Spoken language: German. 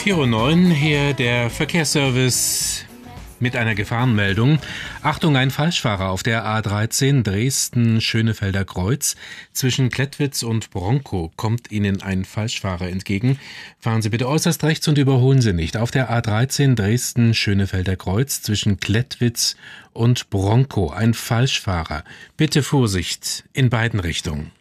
4:09 Uhr, hier der Verkehrsservice mit einer Gefahrenmeldung. Achtung, ein Falschfahrer auf der A13 Dresden-Schönefelder Kreuz. Zwischen Klettwitz und Bronkow kommt Ihnen ein Falschfahrer entgegen. Fahren Sie bitte äußerst rechts und überholen Sie nicht. Auf der A13 Dresden-Schönefelder Kreuz zwischen Klettwitz und Bronkow ein Falschfahrer. Bitte Vorsicht in beiden Richtungen.